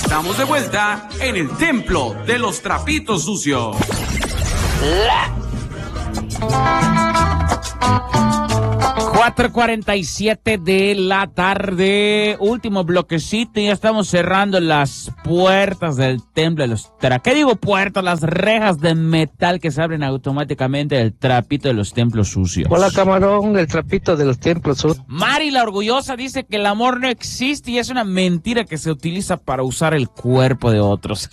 Estamos de vuelta en el Templo de los Trapitos Sucios. 4:47 de la tarde, último bloquecito y ya estamos cerrando las puertas del Templo de los ¿Qué digo puertas? Las rejas de metal que se abren automáticamente del Trapito de los Templos Sucios. Hola, camarón, el Trapito de los Templos Sucios. Mari la orgullosa dice que el amor no existe y es una mentira que se utiliza para usar el cuerpo de otros.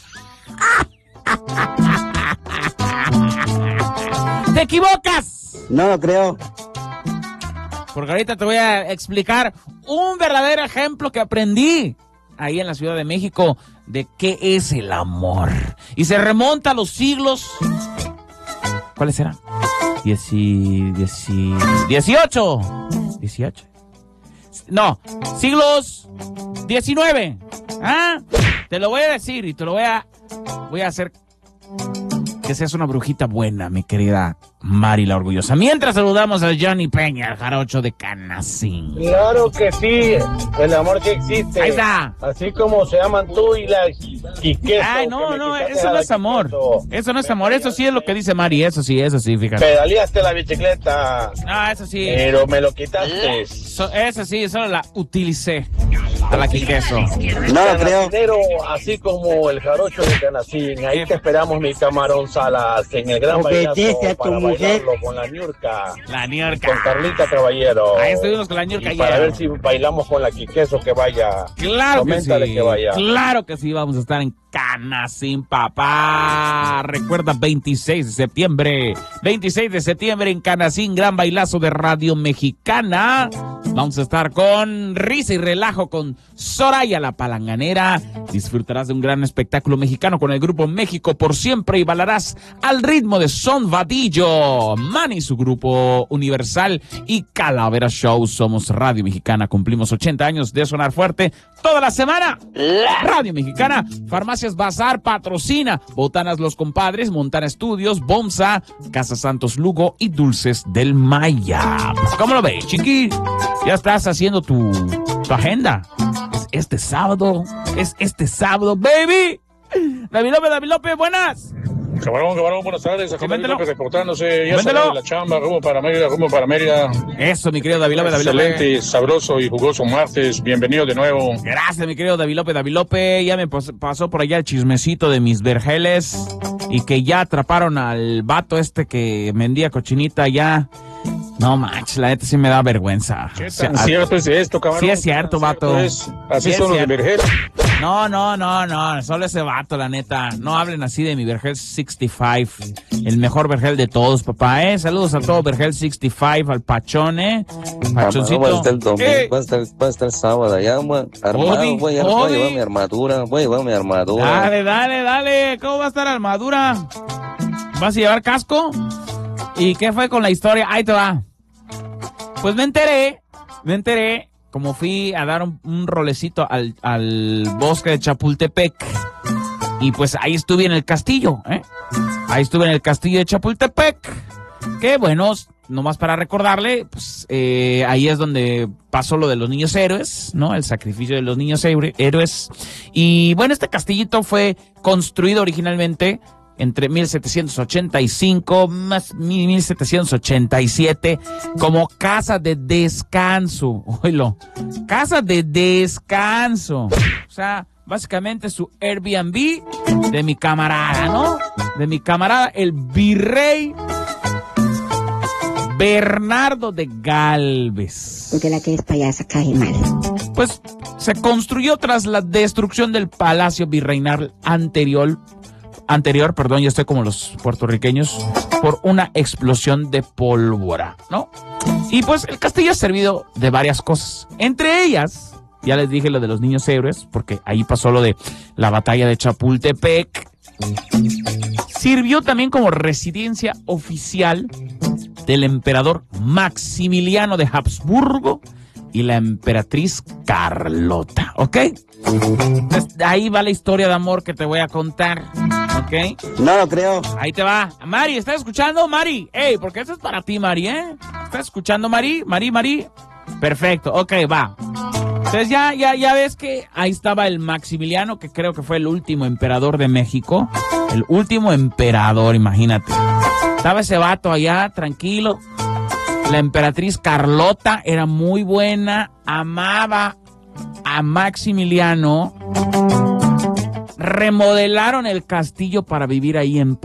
¡Te equivocas! No lo creo. Porque ahorita te voy a explicar un verdadero ejemplo que aprendí ahí en la Ciudad de México de qué es el amor. Y se remonta a los siglos... ¿Cuáles eran? 18. No, siglos 19. ¿Ah? Te lo voy a decir y te lo voy a hacer que seas una brujita buena, mi querida Mari la orgullosa. Mientras saludamos a Johnny Peña, el jarocho de Canacín. Claro que sí, el amor que existe. Ahí está. Así como se llaman tú y la Quiqueso. Ay, no, eso no es amor. Eso no es amor, eso sí es lo que dice Mari, eso sí, fíjate. Pedaleaste la bicicleta. No, eso sí. Pero me lo quitaste. Eso sí, solo la utilicé. A la Quiqueso. No lo creo. Así como el jarocho de Canacín. Ahí te esperamos, mi camarón Salas, en el gran bailazo para bailarlo con la Niurka. La Niurka. Con Carlita Caballero. Ahí estuvimos con la Niurka ayer. Para ver si bailamos con la Quiqueso, que vaya. Claro Coméntale que sí. Que vaya. Claro que sí, vamos a estar en Canacín, papá. Recuerda, 26 de septiembre. 26 de septiembre en Canacín, gran bailazo de Radio Mexicana. Vamos a estar con risa y relajo con Soraya la Palanganera. Disfrutarás de un gran espectáculo mexicano con el grupo México por Siempre y bailarás al ritmo de Son Vadillo, Manny, su grupo Universal y Calavera Show. Somos Radio Mexicana, cumplimos 80 años de sonar fuerte toda la semana. Radio Mexicana, Farmacias Bazar patrocina, Botanas Los Compadres, Montana Estudios, Bomsa, Casa Santos Lugo y Dulces del Maya. ¿Cómo lo ves, chiqui? Ya estás haciendo tu agenda. Es este sábado, baby. David López, buenas. Camarón, buenas tardes. Acá David López reportándose. Ya Véndelo. salió de la chamba, rumbo para Mérida. Eso, mi querido David López. Excelente, sabroso y jugoso martes. Bienvenido de nuevo. Gracias, mi querido David López. Ya me pasó por allá el chismecito de mis vergeles y que ya atraparon al vato este que vendía cochinita ya. No manches, la neta sí me da vergüenza. ¿Qué tan cierto es esto, cabrón? Sí es cierto, vato. Así son los de vergel. No, solo ese vato, la neta. No hablen así de mi Vergel 65, el mejor vergel de todos, papá, Saludos a todo Vergel 65, al Pachón, Pachoncito. Va a estar el domingo, va a estar el sábado allá, armado, voy a llevar mi armadura, Dale, ¿cómo va a estar armadura? ¿Vas a llevar casco? ¿Y qué fue con la historia? Ahí te va. Pues me enteré, como fui a dar un rolecito al bosque de Chapultepec, y pues ahí estuve en el castillo, Ahí estuve en el castillo de Chapultepec, que bueno, nomás para recordarle, pues ahí es donde pasó lo de los niños héroes, ¿no? El sacrificio de los niños héroes. Y bueno, este castillito fue construido originalmente entre 1785 más 1787 como casa de descanso. Oílo, casa de descanso. O sea, básicamente su Airbnb de mi camarada, ¿no? De mi camarada, el virrey Bernardo de Galvez. Porque la que es payasa cae mal. Pues se construyó tras la destrucción del palacio virreinal anterior, ya estoy como los puertorriqueños, por una explosión de pólvora, ¿no? Y pues el castillo ha servido de varias cosas. Entre ellas, ya les dije lo de los niños héroes, porque ahí pasó lo de la batalla de Chapultepec. Sirvió también como residencia oficial del emperador Maximiliano de Habsburgo y la emperatriz Carlota, ¿ok? Entonces, ahí va la historia de amor que te voy a contar, ¿ok? No lo creo. Ahí te va. Mari, ¿estás escuchando, Mari? Ey, porque esto es para ti, Mari, ¿Estás escuchando, Mari? Mari. Perfecto, ok, va. Entonces ya ves que ahí estaba el Maximiliano, que creo que fue el último emperador de México. El último emperador, imagínate. Estaba ese vato allá, tranquilo. La emperatriz Carlota era muy buena, amaba a Maximiliano. Remodelaron el castillo para vivir ahí en paz.